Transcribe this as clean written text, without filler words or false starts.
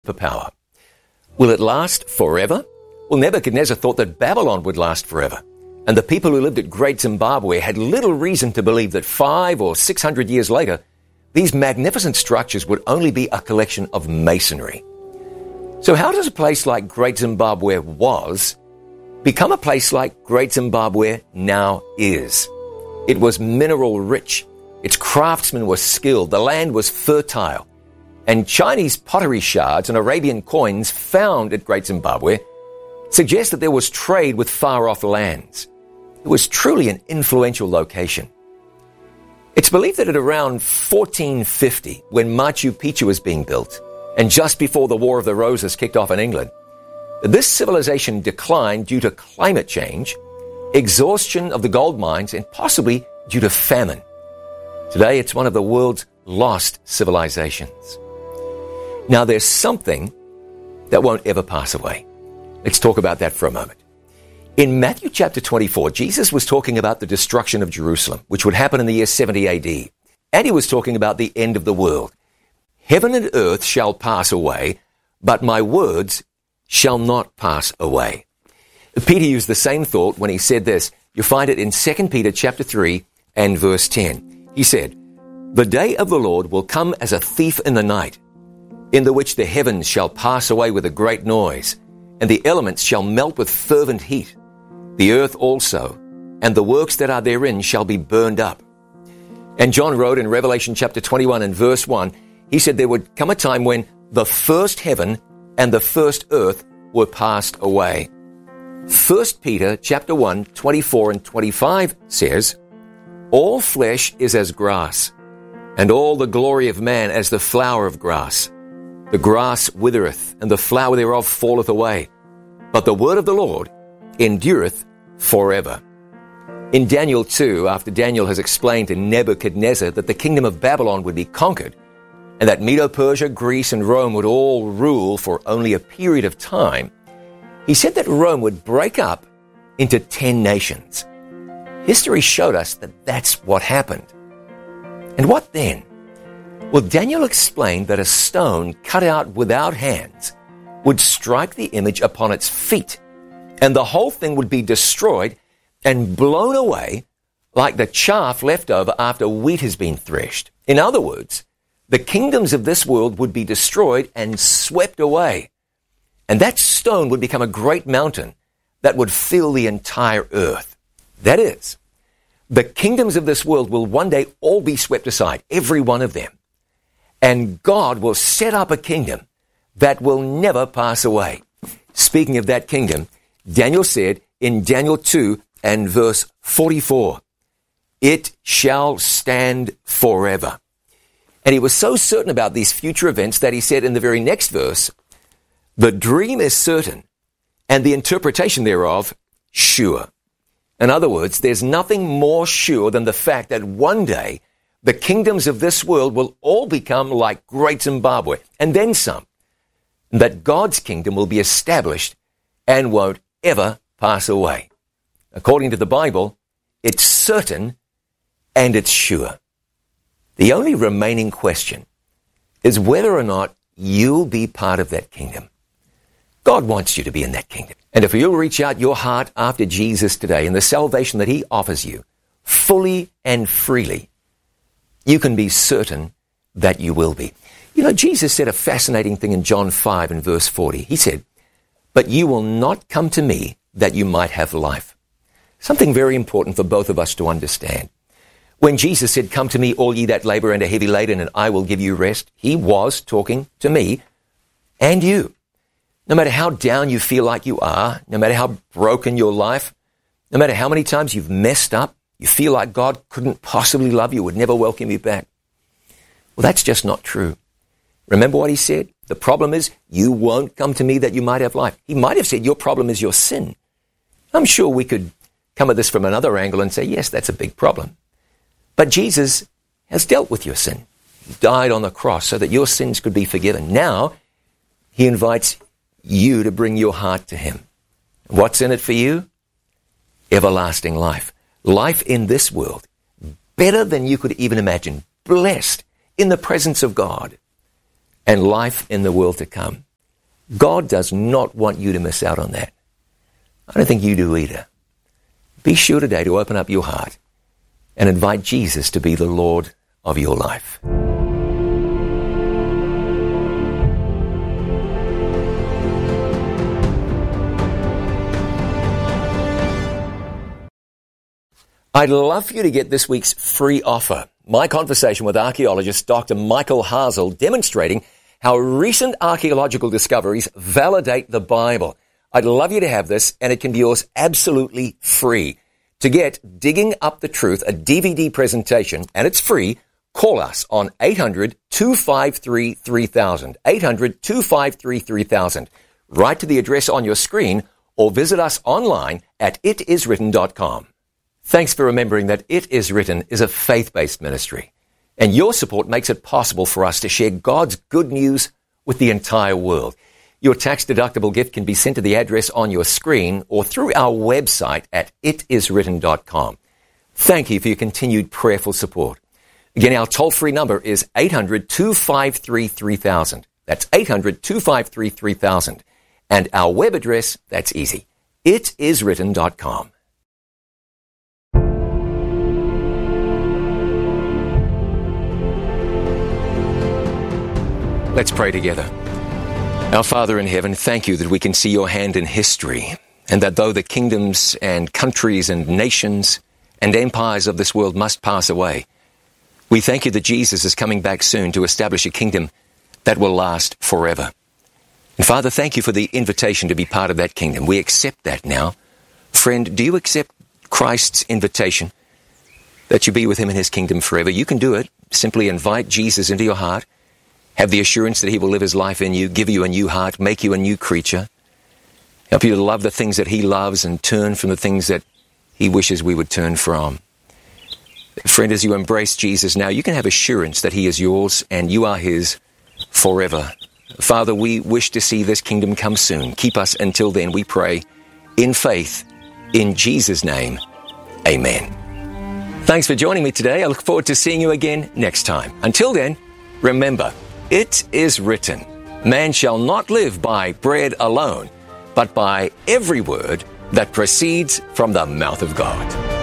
for power. Will it last forever? Well, Nebuchadnezzar thought that Babylon would last forever. And the people who lived at Great Zimbabwe had little reason to believe that 500 or 600 years later, these magnificent structures would only be a collection of masonry. So how does a place like Great Zimbabwe was become a place like Great Zimbabwe now is? It was mineral rich. Its craftsmen were skilled. The land was fertile. And Chinese pottery shards and Arabian coins found at Great Zimbabwe suggest that there was trade with far-off lands. It was truly an influential location. It's believed that at around 1450, when Machu Picchu was being built, and just before the War of the Roses kicked off in England, this civilization declined due to climate change, exhaustion of the gold mines, and possibly due to famine. Today, it's one of the world's lost civilizations. Now, there's something that won't ever pass away. Let's talk about that for a moment. In Matthew chapter 24, Jesus was talking about the destruction of Jerusalem, which would happen in the year 70 AD. And he was talking about the end of the world. Heaven and earth shall pass away, but my words shall not pass away. Peter used the same thought when he said this. You find it in 2 Peter chapter 3 and verse 10. He said, "The day of the Lord will come as a thief in the night, in the which the heavens shall pass away with a great noise, and the elements shall melt with fervent heat. The earth also, and the works that are therein shall be burned up." And John wrote in Revelation chapter 21 and verse 1, he said there would come a time when the first heaven and the first earth were passed away. 1 Peter chapter 1, 24 and 25 says, "All flesh is as grass, and all the glory of man as the flower of grass. The grass withereth, and the flower thereof falleth away. But the word of the Lord endureth forever." In Daniel 2, after Daniel has explained to Nebuchadnezzar that the kingdom of Babylon would be conquered, and that Medo-Persia, Greece, and Rome would all rule for only a period of time, he said that Rome would break up into 10 nations. History showed us that that's what happened. And what then? Well, Daniel explained that a stone cut out without hands would strike the image upon its feet, and the whole thing would be destroyed and blown away like the chaff left over after wheat has been threshed. In other words, the kingdoms of this world would be destroyed and swept away. And that stone would become a great mountain that would fill the entire earth. That is, the kingdoms of this world will one day all be swept aside, every one of them. And God will set up a kingdom that will never pass away. Speaking of that kingdom, Daniel said in Daniel 2 and verse 44, "It shall stand forever." And he was so certain about these future events that he said in the very next verse, "The dream is certain, and the interpretation thereof sure." In other words, there's nothing more sure than the fact that one day the kingdoms of this world will all become like Great Zimbabwe, and then some. And that God's kingdom will be established and won't ever pass away. According to the Bible, it's certain and it's sure. The only remaining question is whether or not you'll be part of that kingdom. God wants you to be in that kingdom. And if you'll reach out your heart after Jesus today and the salvation that he offers you fully and freely, you can be certain that you will be. You know, Jesus said a fascinating thing in John 5 and verse 40. He said, "But you will not come to me that you might have life." Something very important for both of us to understand. When Jesus said, "Come to me, all ye that labor and are heavy laden, and I will give you rest," he was talking to me and you. No matter how down you feel like you are, no matter how broken your life, no matter how many times you've messed up, you feel like God couldn't possibly love you, would never welcome you back. Well, that's just not true. Remember what he said? The problem is you won't come to me that you might have life. He might have said your problem is your sin. I'm sure we could come at this from another angle and say, yes, that's a big problem. But Jesus has dealt with your sin. He died on the cross so that your sins could be forgiven. Now, he invites you to bring your heart to him. What's in it for you? Everlasting life. Life in this world, better than you could even imagine. Blessed in the presence of God. And life in the world to come. God does not want you to miss out on that. I don't think you do either. Be sure today to open up your heart and invite Jesus to be the Lord of your life. I'd love for you to get this week's free offer. My conversation with archaeologist Dr. Michael Hasel demonstrating how recent archaeological discoveries validate the Bible. I'd love you to have this, and it can be yours absolutely free. To get Digging Up the Truth, a DVD presentation, and it's free, call us on 800-253-3000, 800-253-3000. Write to the address on your screen or visit us online at itiswritten.com. Thanks for remembering that It Is Written is a faith-based ministry, and your support makes it possible for us to share God's good news with the entire world. Your tax-deductible gift can be sent to the address on your screen or through our website at itiswritten.com. Thank you for your continued prayerful support. Again, our toll-free number is 800-253-3000. That's 800-253-3000. And our web address, that's easy, itiswritten.com. Let's pray together. Our Father in heaven, thank you that we can see your hand in history, and that though the kingdoms and countries and nations and empires of this world must pass away, we thank you that Jesus is coming back soon to establish a kingdom that will last forever. And Father, thank you for the invitation to be part of that kingdom. We accept that now. Friend, do you accept Christ's invitation that you be with him in his kingdom forever? You can do it. Simply invite Jesus into your heart. Have the assurance that he will live his life in you, give you a new heart, make you a new creature, help you to love the things that he loves and turn from the things that he wishes we would turn from. Friend, as you embrace Jesus now, you can have assurance that he is yours and you are his forever. Father, we wish to see this kingdom come soon. Keep us until then, we pray, in faith, in Jesus' name. Amen. Thanks for joining me today. I look forward to seeing you again next time. Until then, remember, it is written, man shall not live by bread alone, but by every word that proceeds from the mouth of God.